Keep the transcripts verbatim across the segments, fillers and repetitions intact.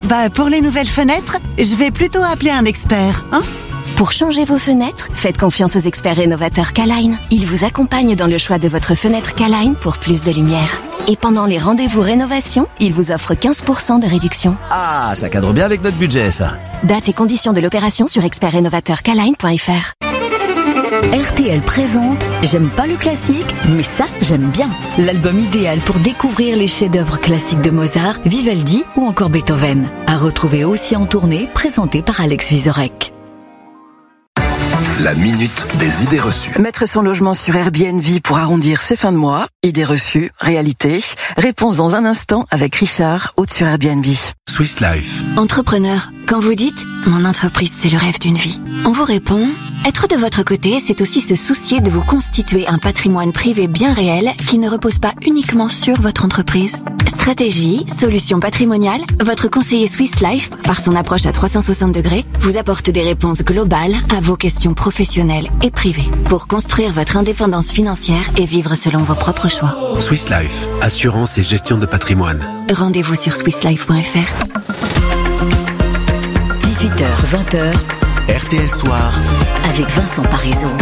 Bah, pour les nouvelles fenêtres, je vais plutôt appeler un expert, hein? Pour changer vos fenêtres, faites confiance aux experts rénovateurs K-Line. Ils vous accompagnent dans le choix de votre fenêtre K-Line pour plus de lumière. Et pendant les rendez-vous rénovation, ils vous offrent quinze pour cent de réduction. Ah, ça cadre bien avec notre budget, ça. Date et conditions de l'opération sur expert rénovateur k line point f r. R T L présente J'aime pas le classique, mais ça, j'aime bien. L'album idéal pour découvrir les chefs-d'œuvre classiques de Mozart, Vivaldi ou encore Beethoven. À retrouver aussi en tournée, présenté par Alex Vizorek. La minute des idées reçues. Mettre son logement sur Airbnb pour arrondir ses fins de mois. Idées reçues, réalité. Réponse dans un instant avec Richard, hôte sur Airbnb. Swiss Life. Entrepreneur, quand vous dites « Mon entreprise, c'est le rêve d'une vie », on vous répond « Être de votre côté, c'est aussi se soucier de vous constituer un patrimoine privé bien réel qui ne repose pas uniquement sur votre entreprise. » Stratégie, solutions patrimoniales, votre conseiller Swiss Life, par son approche à trois cent soixante degrés, vous apporte des réponses globales à vos questions professionnelles et privées pour construire votre indépendance financière et vivre selon vos propres choix. Swiss Life, assurance et gestion de patrimoine. Rendez-vous sur swiss life point f r. dix-huit heures, vingt heures, R T L Soir, avec Vincent Parisot.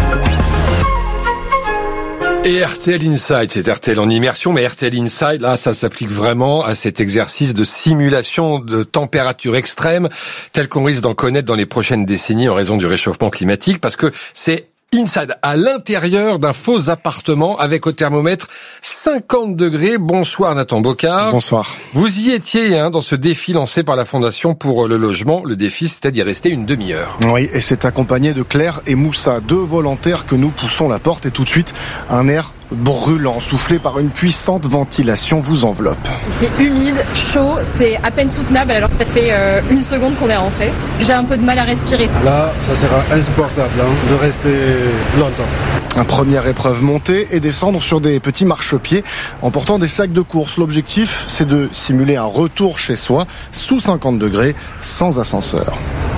Et R T L Inside, c'est R T L en immersion, mais R T L Inside, là, ça s'applique vraiment à cet exercice de simulation de température extrême, tel qu'on risque d'en connaître dans les prochaines décennies en raison du réchauffement climatique, parce que c'est inside, à l'intérieur d'un faux appartement avec au thermomètre cinquante degrés. Bonsoir Nathan Bocard. Bonsoir. Vous y étiez hein, dans ce défi lancé par la Fondation pour le logement. Le défi, c'était d'y rester une demi-heure. Oui, et c'est accompagné de Claire et Moussa, deux volontaires que nous poussons la porte et tout de suite, un air brûlant, soufflé par une puissante ventilation vous enveloppe. Il fait humide, chaud, c'est à peine soutenable alors que ça fait euh, une seconde qu'on est rentré. J'ai un peu de mal à respirer. Là, ça sera insupportable hein, de rester longtemps. Un première épreuve montée et descendre sur des petits marchepieds en portant des sacs de course. L'objectif, c'est de simuler un retour chez soi sous cinquante degrés, sans ascenseur.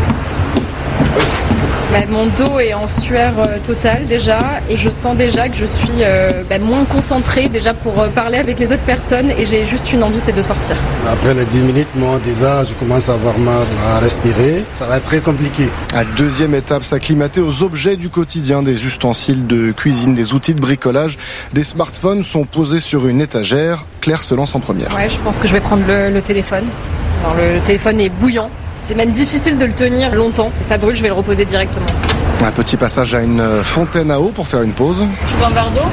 Bah, mon dos est en sueur euh, totale déjà et je sens déjà que je suis euh, bah, moins concentrée déjà pour euh, parler avec les autres personnes et j'ai juste une envie, c'est de sortir. Après les dix minutes, moi déjà je commence à avoir mal à respirer, ça va être très compliqué. La deuxième étape, s'acclimater aux objets du quotidien, des ustensiles de cuisine, des outils de bricolage, des smartphones sont posés sur une étagère. Claire se lance en première. Ouais, je pense que je vais prendre le, le téléphone. Alors, le, le téléphone est bouillant. C'est même difficile de le tenir longtemps. Ça brûle, je vais le reposer directement. Un petit passage à une fontaine à eau pour faire une pause. Je veux un verre d'eau.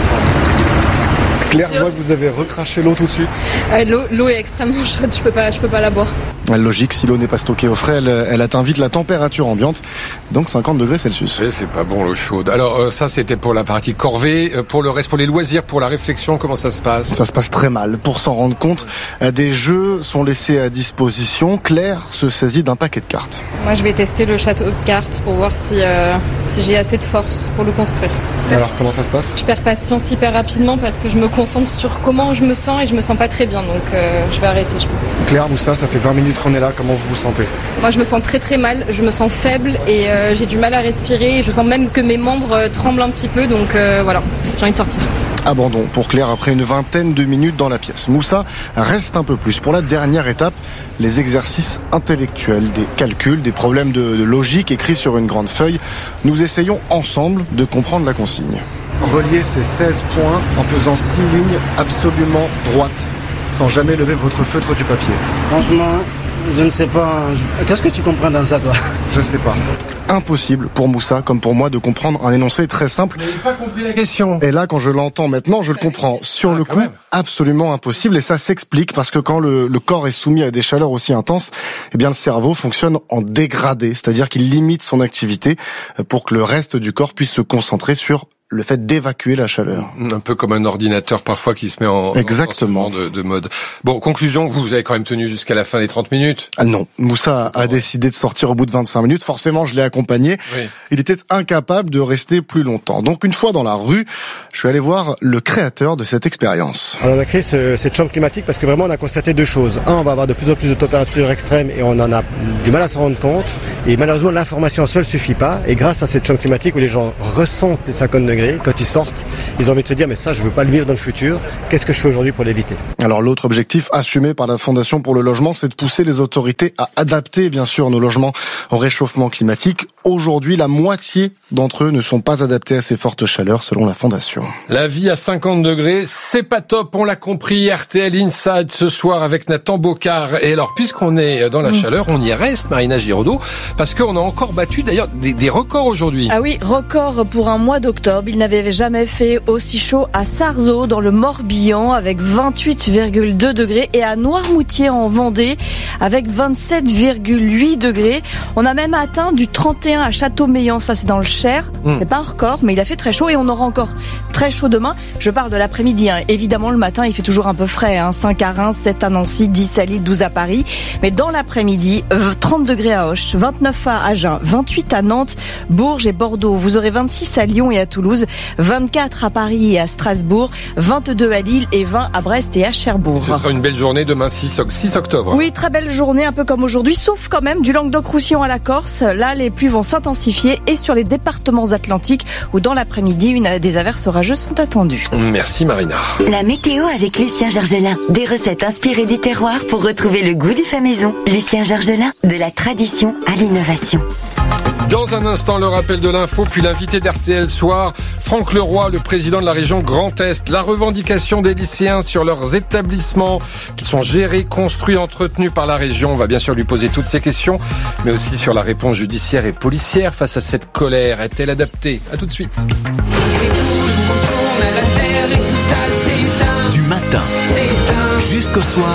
Claire, je vois que vous avez recraché l'eau tout de suite. Euh, l'eau, l'eau est extrêmement chaude, je peux pas, je peux pas la boire. Logique, si l'eau n'est pas stockée au frais, elle, elle atteint vite la température ambiante, donc cinquante degrés Celsius. Et c'est pas bon l'eau chaude. Alors euh, ça c'était pour la partie corvée, euh, pour le reste, pour les loisirs, pour la réflexion, comment ça se passe? Ça se passe très mal. Pour s'en rendre compte, des jeux sont laissés à disposition. Claire se saisit d'un paquet de cartes. Moi je vais tester le château de cartes pour voir si, euh, si j'ai assez de force pour le construire. Alors comment ça se passe? Je perds patience hyper rapidement parce que je me concentre sur comment je me sens et je me sens pas très bien, donc euh, je vais arrêter je pense. Claire, Moussa, ça fait vingt minutes qu'on est là, comment vous vous sentez? Moi je me sens très très mal, je me sens faible et euh, j'ai du mal à respirer, je sens même que mes membres euh, tremblent un petit peu, donc euh, voilà, j'ai envie de sortir. Abandon pour Claire après une vingtaine de minutes dans la pièce. Moussa reste un peu plus. Pour la dernière étape, les exercices intellectuels, des calculs, des problèmes de, de logique écrits sur une grande feuille. Nous essayons ensemble de comprendre la consigne. Reliez ces seize points en faisant six lignes absolument droites, sans jamais lever votre feutre du papier. Franchement, je ne sais pas. Qu'est-ce que tu comprends dans ça, toi? Je sais pas. Impossible pour Moussa, comme pour moi, de comprendre un énoncé très simple. Mais il n'a pas compris la question. Et là, quand je l'entends maintenant, je le comprends. Sur ah, le coup, même. Absolument impossible. Et ça s'explique parce que quand le, le corps est soumis à des chaleurs aussi intenses, eh bien, le cerveau fonctionne en dégradé. C'est-à-dire qu'il limite son activité pour que le reste du corps puisse se concentrer sur le fait d'évacuer la chaleur. Un peu comme un ordinateur parfois qui se met en, Exactement. en ce genre de, de mode. Bon, conclusion, vous avez quand même tenu jusqu'à la fin des trente minutes? Ah non, Moussa a décidé de sortir au bout de vingt-cinq minutes. Forcément, je l'ai accompagné. Oui. Il était incapable de rester plus longtemps. Donc, une fois dans la rue, je suis allé voir le créateur de cette expérience. Alors, on a créé ce, cette chambre climatique parce que vraiment, on a constaté deux choses. Un, on va avoir de plus en plus de températures extrêmes et on en a du mal à se rendre compte. Et malheureusement, l'information seule suffit pas. Et grâce à cette chambre climatique où les gens ressentent les cinquante degrés, quand ils sortent, ils ont envie de se dire, mais ça, je veux pas le vivre dans le futur. Qu'est-ce que je fais aujourd'hui pour l'éviter? Alors l'autre objectif assumé par la Fondation pour le logement, c'est de pousser les autorités à adapter bien sûr nos logements au réchauffement climatique. Aujourd'hui, la moitié d'entre eux ne sont pas adaptés à ces fortes chaleurs selon la Fondation. La vie à cinquante degrés, c'est pas top, on l'a compris. R T L Inside ce soir avec Nathan Bocard. Et alors, puisqu'on est dans la chaleur, on y reste, Marina Giraudot, parce qu'on a encore battu d'ailleurs des, des records aujourd'hui. Ah oui, record pour un mois d'octobre. Il n'avait jamais fait aussi chaud à Sarzeau, dans le Morbihan, avec vingt-huit virgule deux degrés, et à Noirmoutier, en Vendée, avec vingt-sept virgule huit degrés. On a même atteint du trente et un à Châteaumeillan, ça c'est dans le Cher. Mmh. C'est pas un record, mais il a fait très chaud et on aura encore très chaud demain. Je parle de l'après-midi, hein. Évidemment, le matin, il fait toujours un peu frais, hein. cinq à Reims, sept à Nancy, dix à Lille, douze à Paris. Mais dans l'après-midi, trente degrés à Auch, vingt-neuf à Agen, vingt-huit à Nantes, Bourges et Bordeaux. Vous aurez vingt-six à Lyon et à Toulouse, vingt-quatre à Paris et à Strasbourg, vingt-deux à Lille et vingt à Brest et à Cherbourg. Ce sera une belle journée demain, six octobre. Oui, très belle journée, un peu comme aujourd'hui, sauf quand même du Languedoc-Roussillon à la Corse. Là, les pluies vont s'intensifier et sur les départements atlantiques où dans l'après-midi, une des averses orageuses sont attendues. Merci Marina. La météo avec Lucien Georgelin. Des recettes inspirées du terroir pour retrouver le goût du fait maison. Lucien Georgelin, de la tradition à l'innovation. Dans un instant, le rappel de l'info, puis l'invité d'R T L Soir, Franck Leroy, le président de la région Grand Est. La revendication des lycéens sur leurs établissements qui sont gérés, construits, entretenus par la région. On va bien sûr lui poser toutes ces questions, mais aussi sur la réponse judiciaire et policière face à cette colère. Est-elle adaptée? À tout de suite. Du matin jusqu'au soir,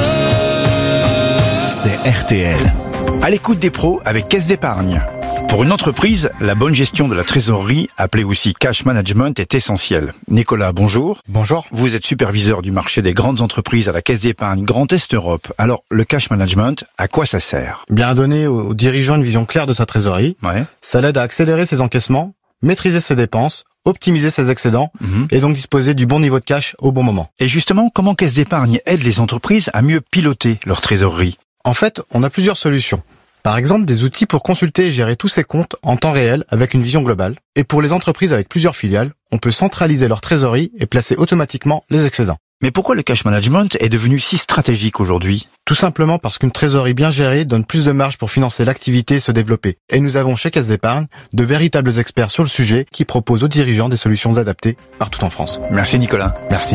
c'est R T L. À l'écoute des pros avec Caisse d'Épargne. Pour une entreprise, la bonne gestion de la trésorerie, appelée aussi cash management, est essentielle. Nicolas, bonjour. Bonjour. Vous êtes superviseur du marché des grandes entreprises à la Caisse d'Épargne Grand Est Europe. Alors, le cash management, à quoi ça sert? Bien donner aux dirigeants une vision claire de sa trésorerie. Ouais. Ça l'aide à accélérer ses encaissements, maîtriser ses dépenses, optimiser ses excédents mmh. et donc disposer du bon niveau de cash au bon moment. Et justement, comment Caisse d'Épargne aide les entreprises à mieux piloter leur trésorerie? En fait, on a plusieurs solutions. Par exemple, des outils pour consulter et gérer tous ses comptes en temps réel avec une vision globale. Et pour les entreprises avec plusieurs filiales, on peut centraliser leur trésorerie et placer automatiquement les excédents. Mais pourquoi le cash management est devenu si stratégique aujourd'hui? Tout simplement parce qu'une trésorerie bien gérée donne plus de marge pour financer l'activité et se développer. Et nous avons chez Caisse d'Épargne de véritables experts sur le sujet qui proposent aux dirigeants des solutions adaptées partout en France. Merci Nicolas. Merci.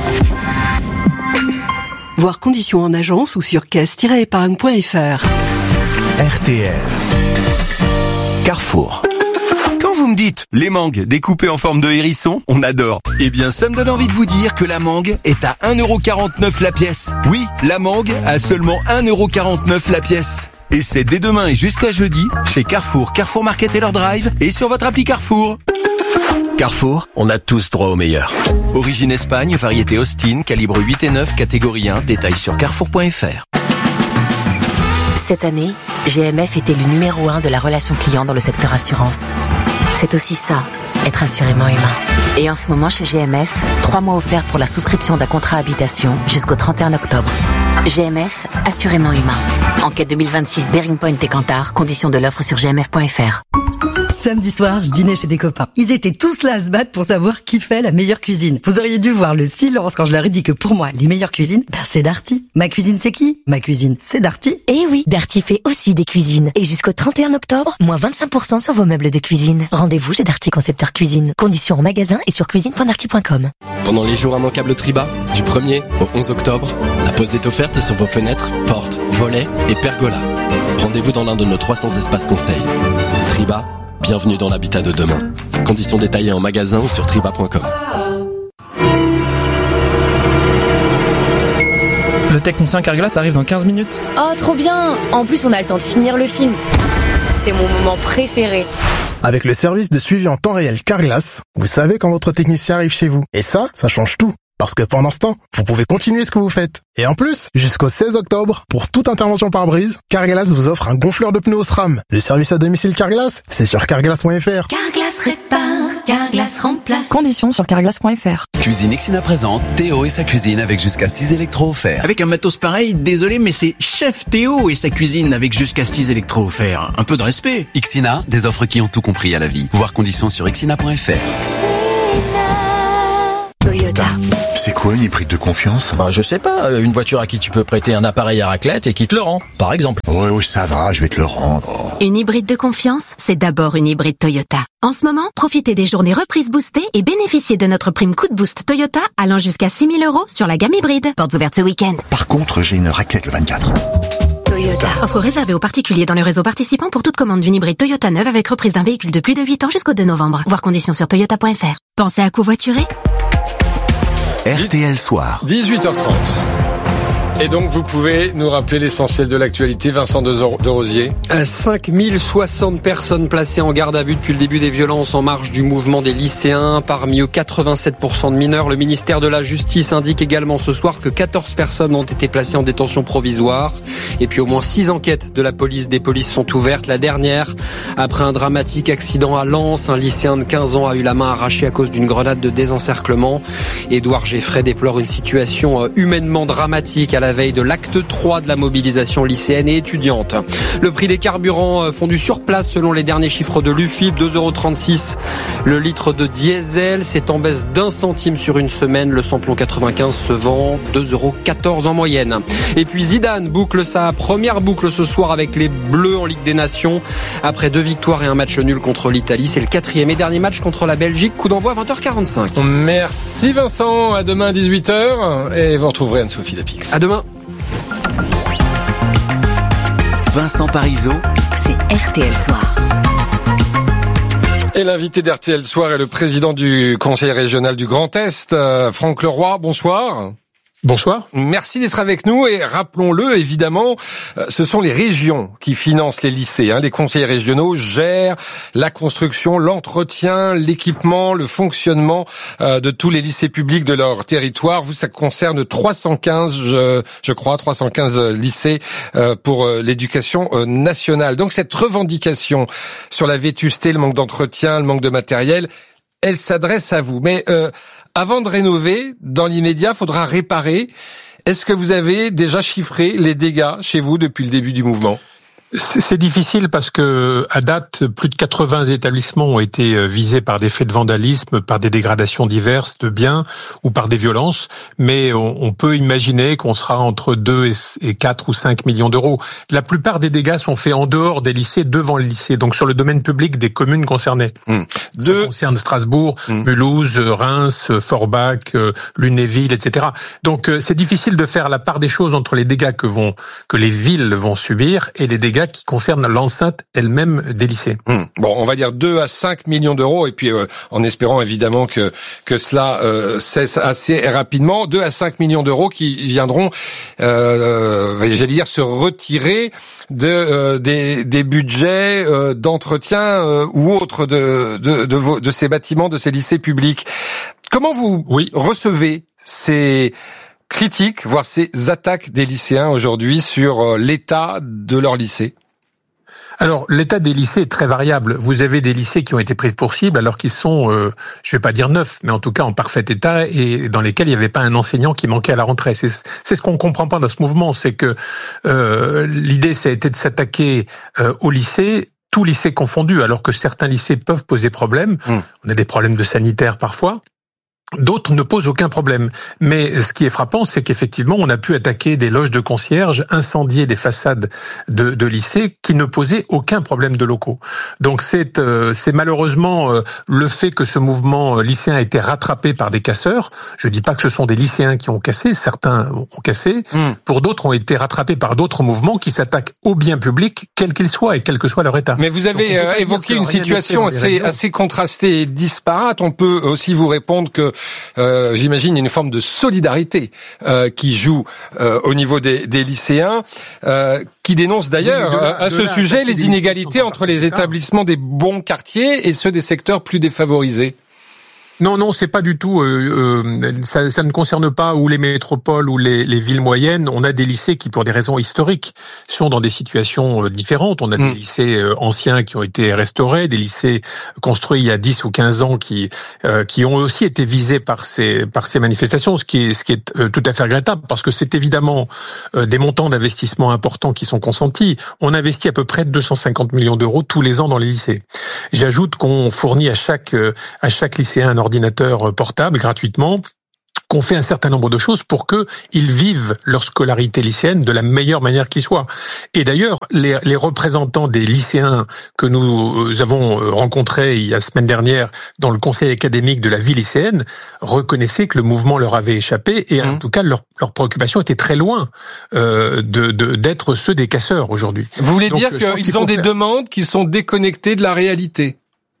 Voir conditions en agence ou sur caisse tiret épargne point f r. R T L. Carrefour. Quand vous me dites les mangues découpées en forme de hérisson, on adore. Eh bien, ça me donne envie de vous dire que la mangue est à un euro quarante-neuf la pièce. Oui, la mangue à seulement un euro quarante-neuf la pièce. Et c'est dès demain et jusqu'à jeudi chez Carrefour, Carrefour Market et leur drive et sur votre appli Carrefour. Carrefour, on a tous droit au meilleur. Origine Espagne, variété Austin, calibre huit et neuf, catégorie un, détail sur carrefour point f r. Cette année, G M F était le numéro un de la relation client dans le secteur assurance. C'est aussi ça, être assurément humain. Et en ce moment chez G M F, trois mois offerts pour la souscription d'un contrat habitation jusqu'au trente et un octobre. G M F, assurément humain. Enquête deux mille vingt-six Bearing Point et Kantar, conditions de l'offre sur g m f point f r. Samedi soir, je dînais chez des copains. Ils étaient tous là à se battre pour savoir qui fait la meilleure cuisine. Vous auriez dû voir le silence quand je leur ai dit que pour moi, les meilleures cuisines, ben c'est Darty. Ma cuisine, c'est qui? Ma cuisine, c'est Darty. Eh oui, Darty fait aussi des cuisines. Et jusqu'au trente et un octobre, moins vingt-cinq pour cent sur vos meubles de cuisine. Rendez-vous chez Darty Concepteur Cuisine. Conditions en magasin et sur cuisine point darty point com. Pendant les jours immanquables Triba, du premier au onze octobre, la pose est offerte sur vos fenêtres, portes, volets et pergolas. Rendez-vous dans l'un de nos trois cents espaces conseils. Triba, bienvenue dans l'habitat de demain. Conditions détaillées en magasin ou sur triba point com. Le technicien Carglass arrive dans quinze minutes. Oh, trop bien! En plus, on a le temps de finir le film. C'est mon moment préféré. Avec le service de suivi en temps réel Carglass, vous savez quand votre technicien arrive chez vous. Et ça, ça change tout. Parce que pendant ce temps, vous pouvez continuer ce que vous faites. Et en plus, jusqu'au seize octobre, pour toute intervention par brise, Carglass vous offre un gonfleur de pneus SRAM. Le service à domicile Carglass, c'est sur carglass point f r. Carglass répare. Carglass remplace. Conditions sur carglass point f r. Cuisine Ixina présente Théo et sa cuisine avec jusqu'à six électros offerts. Avec un matos pareil, désolé, mais c'est Chef Théo et sa cuisine avec jusqu'à six électros offerts. Un peu de respect. Ixina, des offres qui ont tout compris à la vie. Voir conditions sur ixina point f r. Toyota. C'est quoi une hybride de confiance? Bah, je sais pas, une voiture à qui tu peux prêter un appareil à raclette et qui te le rend, par exemple. Ouais, ouais, ça va, je vais te le rendre. Une hybride de confiance, c'est d'abord une hybride Toyota. En ce moment, profitez des journées reprises boostées et bénéficiez de notre prime coup de boost Toyota allant jusqu'à six mille euros sur la gamme hybride. Portes ouvertes ce week-end. Par contre, j'ai une raclette le vingt-quatre. Toyota. Offre réservée aux particuliers dans le réseau participant pour toute commande d'une hybride Toyota neuve avec reprise d'un véhicule de plus de huit ans jusqu'au deux novembre. Voir conditions sur toyota point f r. Pensez à covoiturer? R T L Soir. dix-huit heures trente. Et donc, vous pouvez nous rappeler l'essentiel de l'actualité, Vincent de Rosier. cinq mille soixante personnes placées en garde à vue depuis le début des violences en marge du mouvement des lycéens. Parmi eux, quatre-vingt-sept pour cent de mineurs. Le ministère de la Justice indique également ce soir que quatorze personnes ont été placées en détention provisoire. Et puis, au moins six enquêtes de la police des polices sont ouvertes. La dernière, après un dramatique accident à Lens, un lycéen de quinze ans a eu la main arrachée à cause d'une grenade de désencerclement. Édouard Geffray déplore une situation humainement dramatique à la veille de l'acte trois de la mobilisation lycéenne et étudiante. Le prix des carburants fondus sur place selon les derniers chiffres de l'U F I P, deux euros trente-six. Le litre de diesel, c'est en baisse d'un centime sur une semaine. Le samplon quatre-vingt-quinze se vend deux euros quatorze en moyenne. Et puis Zidane boucle sa première boucle ce soir avec les Bleus en Ligue des Nations. Après deux victoires et un match nul contre l'Italie, c'est le quatrième et dernier match contre la Belgique. Coup d'envoi vingt heures quarante-cinq. Merci Vincent, à demain à dix-huit heures et vous retrouverez Anne-Sophie Lapix. À demain. Vincent Parisot, c'est R T L Soir. Et l'invité d'R T L Soir est le président du conseil régional du Grand Est, Franck Leroy. Bonsoir. Bonsoir. Merci d'être avec nous et rappelons-le, évidemment, ce sont les régions qui financent les lycées. Hein. Les conseils régionaux gèrent la construction, l'entretien, l'équipement, le fonctionnement euh, de tous les lycées publics de leur territoire. Vous, ça concerne trois cent quinze, je, je crois, trois cent quinze lycées euh, pour euh, l'éducation euh, nationale. Donc cette revendication sur la vétusté, le manque d'entretien, le manque de matériel, elle s'adresse à vous. Mais euh, avant de rénover, dans l'immédiat, faudra réparer. Est-ce que vous avez déjà chiffré les dégâts chez vous depuis le début du mouvement ? C'est difficile parce que, à date, plus de quatre-vingts établissements ont été visés par des faits de vandalisme, par des dégradations diverses de biens ou par des violences. Mais on, on peut imaginer qu'on sera entre deux et quatre ou cinq millions d'euros. La plupart des dégâts sont faits en dehors des lycées, devant le lycée, donc sur le domaine public des communes concernées. Mmh. De... Ça concerne Strasbourg, mmh. Mulhouse, Reims, Forbach, Lunéville, et cetera. Donc c'est difficile de faire la part des choses entre les dégâts que vont que les villes vont subir et les dégâts qui concerne l'enceinte elle-même des lycées. Hum. Bon, on va dire deux à cinq millions d'euros, et puis euh, en espérant évidemment que que cela euh, cesse assez rapidement. deux à cinq millions d'euros qui viendront, euh, j'allais dire, se retirer de euh, des, des budgets euh, d'entretien euh, ou autres de de, de, vos, de ces bâtiments, de ces lycées publics. Comment vous oui. recevez ces critiques, voire ces attaques des lycéens aujourd'hui sur l'état de leur lycée? Alors, l'état des lycées est très variable. Vous avez des lycées qui ont été pris pour cible alors qu'ils sont, euh, je vais pas dire neufs, mais en tout cas en parfait état et dans lesquels il n'y avait pas un enseignant qui manquait à la rentrée. C'est, c'est ce qu'on comprend pas dans ce mouvement, c'est que euh, l'idée, ça a été de s'attaquer euh, aux lycées, tous lycées confondus, alors que certains lycées peuvent poser problème. Mmh. On a des problèmes de sanitaire parfois. D'autres ne posent aucun problème. Mais ce qui est frappant, c'est qu'effectivement, on a pu attaquer des loges de concierges, incendier des façades de, de lycées qui ne posaient aucun problème de locaux. Donc c'est, euh, c'est malheureusement euh, le fait que ce mouvement lycéen a été rattrapé par des casseurs. Je dis pas que ce sont des lycéens qui ont cassé, certains ont cassé. Mmh. Pour d'autres, ont été rattrapés par d'autres mouvements qui s'attaquent au bien public, quel qu'il soit et quel que soit leur état. Mais vous avez euh, évoqué une situation assez, assez contrastée et disparate. On peut aussi vous répondre que Euh, j'imagine une forme de solidarité euh, qui joue euh, au niveau des, des lycéens, euh, qui dénonce d'ailleurs oui, de, à ce sujet les inégalités entre les établissements des bons quartiers et ceux des secteurs plus défavorisés. Non, non, c'est pas du tout. Euh, euh, ça, ça ne concerne pas ou les métropoles ou les, les villes moyennes. On a des lycées qui, pour des raisons historiques, sont dans des situations euh, différentes. On a mmh. des lycées euh, anciens qui ont été restaurés, des lycées construits il y a dix ou quinze ans qui euh, qui ont aussi été visés par ces par ces manifestations, ce qui est ce qui est euh, tout à fait regrettable parce que c'est évidemment euh, des montants d'investissement importants qui sont consentis. On investit à peu près deux cent cinquante millions d'euros tous les ans dans les lycées. J'ajoute qu'on fournit à chaque euh, à chaque lycéen un ordinateur portable gratuitement, qu'on fait un certain nombre de choses pour que ils vivent leur scolarité lycéenne de la meilleure manière qui soit. Et d'ailleurs, les, les représentants des lycéens que nous avons rencontrés il y a la semaine dernière dans le conseil académique de la vie lycéenne reconnaissaient que le mouvement leur avait échappé et mmh. en tout cas leur, leur préoccupation était très loin euh, de, de, d'être ceux des casseurs aujourd'hui. Vous voulez Donc, dire qu'ils qu'il ont des faire... demandes qui sont déconnectées de la réalité?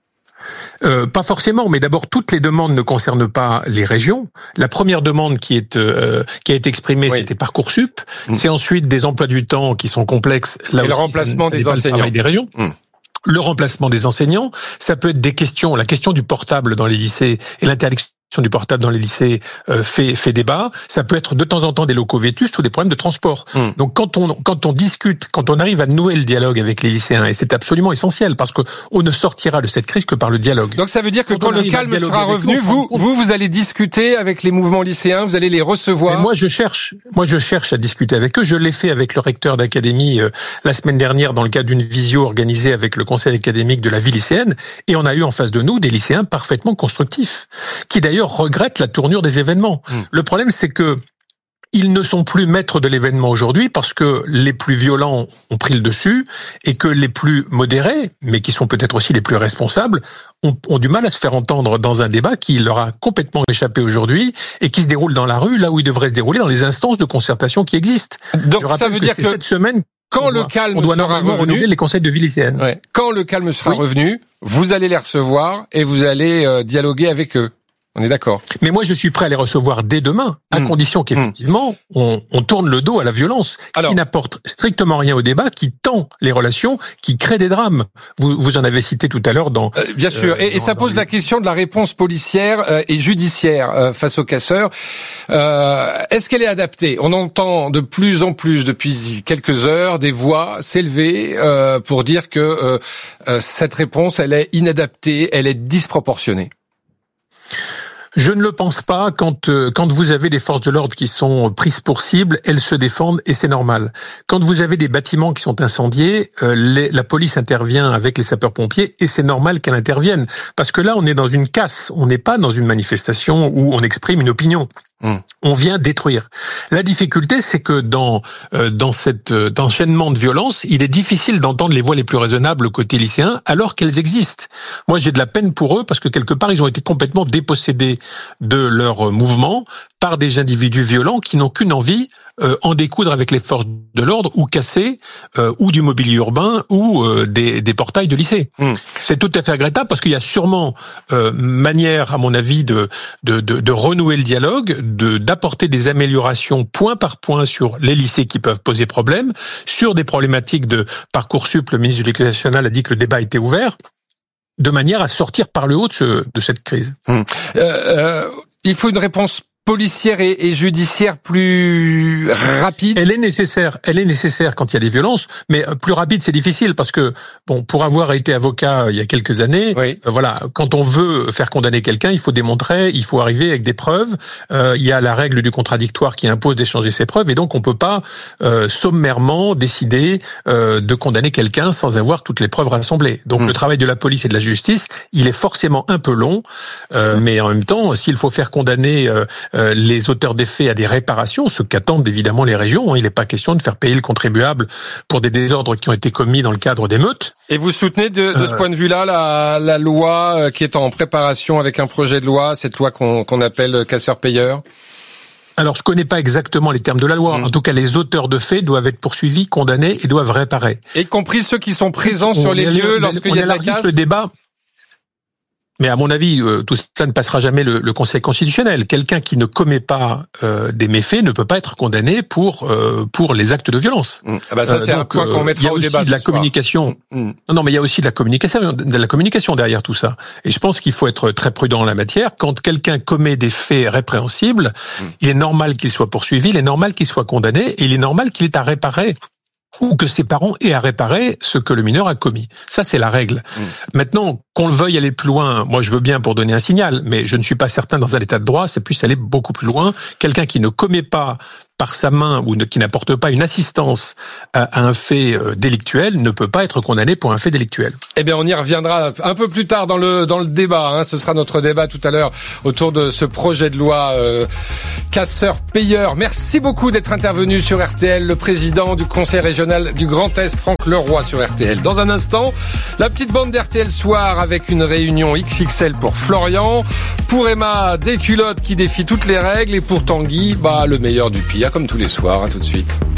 Euh, pas forcément, mais d'abord toutes les demandes ne concernent pas les régions. La première demande qui est euh, qui a été exprimée, oui. c'était Parcoursup. Mmh. C'est ensuite des emplois du temps qui sont complexes. Là Et aussi, le remplacement ça, ça des enseignants. Le travail des régions. Mmh. Le remplacement des enseignants, ça peut être des questions. La question du portable dans les lycées et l'interdiction du portable dans les lycées euh, fait fait débat. Ça peut être de temps en temps des locaux vétustes ou des problèmes de transport. Mmh. Donc quand on quand on discute, quand on arrive à nouer le dialogue avec les lycéens, et c'est absolument essentiel parce que on ne sortira de cette crise que par le dialogue. Donc ça veut dire que quand, quand le calme sera revenu, nous, vous vous vous allez discuter avec les mouvements lycéens, vous allez les recevoir. Et moi je cherche, moi je cherche à discuter avec eux. Je l'ai fait avec le recteur d'académie euh, la semaine dernière dans le cadre d'une visio organisée avec le conseil académique de la vie lycéenne, et on a eu en face de nous des lycéens parfaitement constructifs, qui d'ailleurs regrettent la tournure des événements. Mmh. Le problème, c'est que ils ne sont plus maîtres de l'événement aujourd'hui parce que les plus violents ont pris le dessus et que les plus modérés, mais qui sont peut-être aussi les plus responsables, ont, ont du mal à se faire entendre dans un débat qui leur a complètement échappé aujourd'hui et qui se déroule dans la rue, là où il devrait se dérouler dans les instances de concertation qui existent. Donc ça veut que dire que cette semaine, quand on le doit, calme on doit sera revenu, les conseils de vie lycéenne. Ouais. Quand le calme sera oui. revenu, vous allez les recevoir et vous allez euh, dialoguer avec eux. On est d'accord. Mais moi, je suis prêt à les recevoir dès demain, à mmh. condition qu'effectivement, mmh. on, on tourne le dos à la violence, Alors, qui n'apporte strictement rien au débat, qui tend les relations, qui crée des drames. Vous, vous en avez cité tout à l'heure dans... Euh, bien sûr, euh, et, et ça pose les... la question de la réponse policière euh, et judiciaire euh, face aux casseurs. Euh, est-ce qu'elle est adaptée ? On entend de plus en plus, depuis quelques heures, des voix s'élever euh, pour dire que euh, euh, cette réponse, elle est inadaptée, elle est disproportionnée. Je ne le pense pas. Quand euh, quand vous avez des forces de l'ordre qui sont prises pour cible, elles se défendent et c'est normal. Quand vous avez des bâtiments qui sont incendiés, euh, les, la police intervient avec les sapeurs-pompiers et c'est normal qu'elle intervienne. Parce que là, on est dans une casse. On n'est pas dans une manifestation où on exprime une opinion. Mmh. On vient détruire. La difficulté, c'est que dans euh, dans cet euh, enchaînement de violence, il est difficile d'entendre les voix les plus raisonnables côté lycéen, alors qu'elles existent. Moi, j'ai de la peine pour eux parce que quelque part, ils ont été complètement dépossédés de leur mouvement par des individus violents qui n'ont qu'une envie, euh, en découdre avec les forces de l'ordre ou casser euh, ou du mobilier urbain ou euh, des, des portails de lycée. Mmh. C'est tout à fait regrettable parce qu'il y a sûrement euh, manière, à mon avis, de, de, de, de renouer le dialogue, de d'apporter des améliorations point par point sur les lycées qui peuvent poser problème, sur des problématiques de Parcoursup. Le ministre de l'Éducation nationale a dit que le débat était ouvert, de manière à sortir par le haut de, ce, de cette crise. Mmh. Euh, euh, il faut une réponse policière et, et judiciaire plus rapide. Elle est nécessaire. Elle est nécessaire quand il y a des violences, mais plus rapide, c'est difficile parce que bon, pour avoir été avocat il y a quelques années, oui. euh, voilà, quand on veut faire condamner quelqu'un, il faut démontrer, il faut arriver avec des preuves. Euh, il y a la règle du contradictoire qui impose d'échanger ses preuves, et donc on peut pas euh, sommairement décider euh, de condamner quelqu'un sans avoir toutes les preuves rassemblées. Donc mmh. le travail de la police et de la justice, il est forcément un peu long, euh, mais en même temps, s'il faut faire condamner euh, Euh, les auteurs des faits à des réparations, ce qu'attendent évidemment les régions. Il n'est pas question de faire payer le contribuable pour des désordres qui ont été commis dans le cadre d'émeutes. Et vous soutenez de, de euh... ce point de vue-là la, la loi qui est en préparation avec un projet de loi, cette loi qu'on, qu'on appelle casseur-payeur ? Alors, je connais pas exactement les termes de la loi. Mmh. En tout cas, les auteurs de faits doivent être poursuivis, condamnés et doivent réparer. Y compris ceux qui sont présents on sur les lieux lorsqu'il y a de la casse ? le débat. mais à mon avis, euh, tout cela ne passera jamais le, le Conseil constitutionnel. Quelqu'un qui ne commet pas euh, des méfaits ne peut pas être condamné pour euh, pour les actes de violence. Mmh. Ah bah ça, c'est euh, donc, un point qu'on mettra au débat. Il y a aussi de la communication. Mmh. Non, non, mais il y a aussi de la communication, de la communication derrière tout ça. Et je pense qu'il faut être très prudent en la matière. Quand quelqu'un commet des faits répréhensibles, mmh. il est normal qu'il soit poursuivi, il est normal qu'il soit condamné, et il est normal qu'il ait à réparer, ou que ses parents aient à réparer ce que le mineur a commis. Ça, c'est la règle. Mmh. Maintenant, qu'on le veuille aller plus loin, moi je veux bien pour donner un signal, mais je ne suis pas certain dans un état de droit, c'est plus aller beaucoup plus loin. Quelqu'un qui ne commet pas par sa main ou ne, qui n'apporte pas une assistance à, à un fait euh, délictuel ne peut pas être condamné pour un fait délictuel. Eh bien, on y reviendra un peu plus tard dans le dans le débat. Hein. Ce sera notre débat tout à l'heure autour de ce projet de loi euh, casseur-payeur. Merci beaucoup d'être intervenu sur R T L, le président du Conseil régional du Grand Est, Franck Leroy sur R T L. Dans un instant, la petite bande d'R T L Soir avec une réunion X X L pour Florian. Pour Emma, des culottes qui défient toutes les règles. Et pour Tanguy, bah le meilleur du pire, comme tous les soirs. À tout de suite.